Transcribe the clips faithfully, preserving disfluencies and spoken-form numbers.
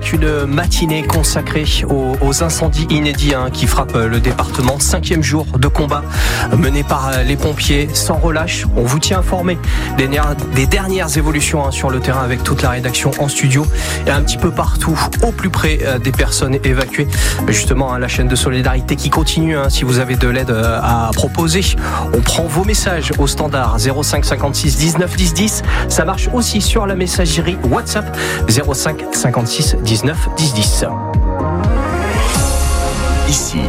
C'est une matinée consacrée aux, aux incendies inédits hein, qui frappent le département. Cinquième jour de combat mené par les pompiers sans relâche. On vous tient informé des, des dernières évolutions hein, sur le terrain avec toute la rédaction en studio et un petit peu partout au plus près des personnes évacuées. Justement, hein, la chaîne de solidarité qui continue. Hein, si vous avez de l'aide à proposer, on prend vos messages au standard zéro cinq cinquante-six dix-neuf dix dix. Ça marche aussi sur la messagerie WhatsApp zéro cinq cinquante-six dix-neuf dix dix. Ici,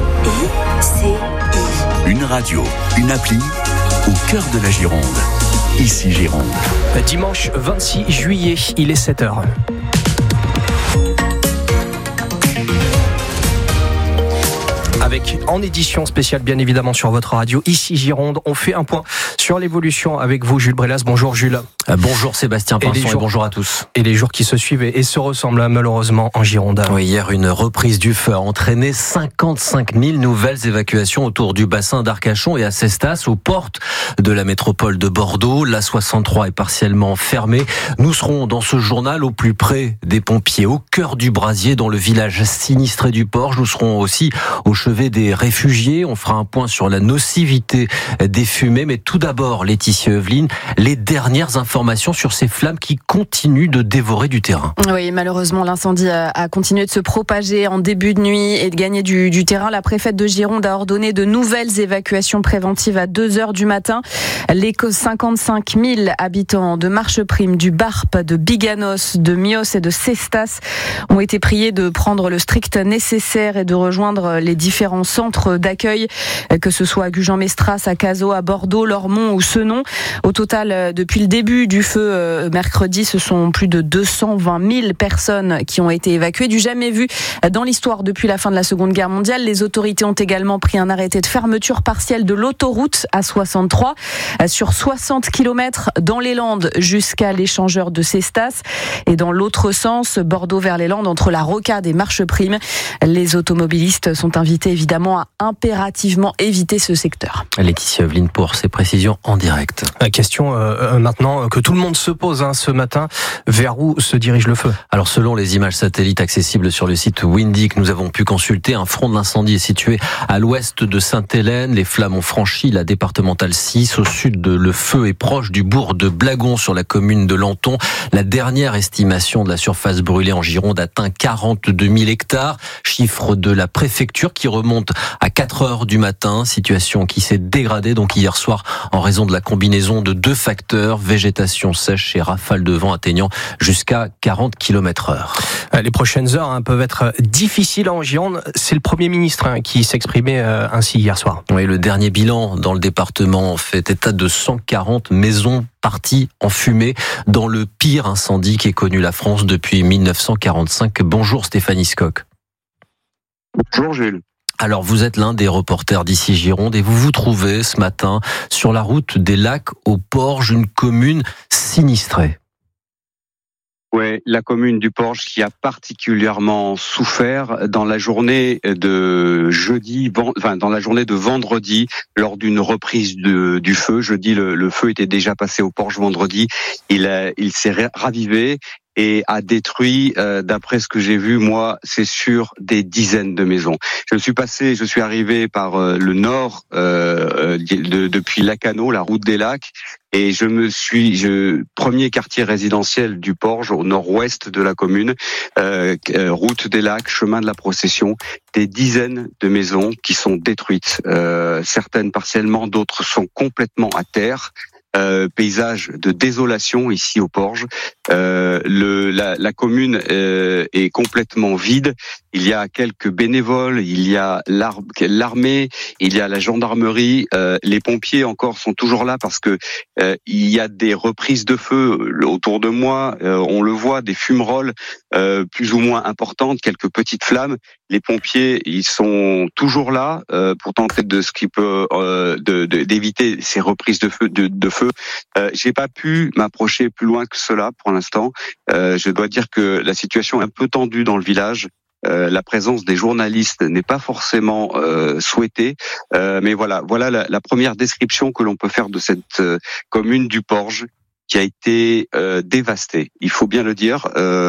une radio, une appli au cœur de la Gironde. Ici Gironde. Dimanche vingt-six juillet, il est sept heures. Avec en édition spéciale bien évidemment sur votre radio Ici Gironde, on fait un point sur l'évolution avec vous Jules Brelas. Bonjour Jules. Euh, bonjour Sébastien Pinson et, jours, et bonjour à tous. Et les jours qui se suivent et, et se ressemblent malheureusement en Gironde. Oui, hier une reprise du feu a entraîné cinquante-cinq mille nouvelles évacuations autour du bassin d'Arcachon et à Cestas, aux portes de la métropole de Bordeaux. La soixante-trois est partiellement fermée. Nous serons dans ce journal au plus près des pompiers, au cœur du brasier, dans le village sinistré du Porge. Nous serons aussi au chevet des réfugiés. On fera un point sur la nocivité des fumées. Mais tout d'abord, Laetitia Evelyne, les dernières informations sur ces flammes qui continuent de dévorer du terrain. Oui, malheureusement, l'incendie a continué de se propager en début de nuit et de gagner du, du terrain. La préfète de Gironde a ordonné de nouvelles évacuations préventives à deux heures du matin. Les cinquante-cinq mille habitants de Marcheprime, du Barp, de Biganos, de Mios et de Cestas ont été priés de prendre le strict nécessaire et de rejoindre les différents centres d'accueil, que ce soit à Gujan-Mestras, à Cazaux, à Bordeaux, Lormont ou Senon. Au total, depuis le début du feu mercredi, ce sont plus de deux cent vingt mille personnes qui ont été évacuées, du jamais vu dans l'histoire depuis la fin de la Seconde Guerre mondiale. Les autorités ont également pris un arrêté de fermeture partielle de l'autoroute A soixante-trois sur soixante kilomètres dans les Landes jusqu'à l'échangeur de Cestas et dans l'autre sens, Bordeaux vers les Landes entre la Rocade et Marcheprime. Les automobilistes sont invités évidemment à impérativement éviter ce secteur. Laetitia Evelyne pour ces précisions en direct. La question euh, maintenant que tout le monde se pose hein, ce matin, vers où se dirige le feu ? Alors selon les images satellites accessibles sur le site Windy que nous avons pu consulter, un front de l'incendie est situé à l'ouest de Sainte-Hélène. Les flammes ont franchi la départementale six. Au sud, de, le feu est proche du bourg de Blagon sur la commune de Lanton. La dernière estimation de la surface brûlée en Gironde atteint quarante-deux mille hectares. Chiffre de la préfecture qui remonte à quatre heures du matin. Situation qui s'est dégradée donc hier soir en raison de la combinaison de deux facteurs, végétation sèche et rafales de vent atteignant jusqu'à quarante kilomètres heure. Les prochaines heures hein, peuvent être difficiles en Gironde. C'est le Premier ministre hein, qui s'exprimait euh, ainsi hier soir. Oui, le dernier bilan dans le département fait état de cent quarante maisons parties en fumée dans le pire incendie qu'ait connu la France depuis mille neuf cent quarante-cinq. Bonjour Stéphanie Scocq. Bonjour Jules. Alors vous êtes l'un des reporters d'Ici Gironde et vous vous trouvez ce matin sur la route des Lacs au Porge, une commune sinistrée. Ouais, la commune du Porge qui a particulièrement souffert dans la journée de jeudi, enfin dans la journée de vendredi, lors d'une reprise de, du feu. Jeudi, le, le feu était déjà passé au Porge vendredi. Il, a, il s'est ravivé et a détruit, euh, d'après ce que j'ai vu, moi, c'est sûr, des dizaines de maisons. Je suis passé, je suis arrivé par euh, le nord, euh, de, depuis Lacano, la route des Lacs, et je me suis, je, premier quartier résidentiel du Porge, au nord-ouest de la commune, euh, route des Lacs, chemin de la Procession, des dizaines de maisons qui sont détruites, euh, certaines partiellement, d'autres sont complètement à terre. Euh, paysage de désolation ici au Porge. Euh, le, la, la commune euh, est complètement vide. Il y a quelques bénévoles, il y a l'ar- l'armée, il y a la gendarmerie. Euh, les pompiers encore sont toujours là parce que euh, il y a des reprises de feu autour de moi. Euh, on le voit, des fumerolles euh, plus ou moins importantes, quelques petites flammes. Les pompiers, ils sont toujours là euh, pour tenter de ce qui peut euh, de, de, d'éviter ces reprises de feu. De, de feu. Euh, j'ai pas pu m'approcher plus loin que cela pour l'instant. Euh, je dois dire que la situation est un peu tendue dans le village. Euh, la présence des journalistes n'est pas forcément euh, souhaitée, euh, mais voilà, voilà la, la première description que l'on peut faire de cette euh, commune du Porge qui a été euh, dévastée. Il faut bien le dire. Euh,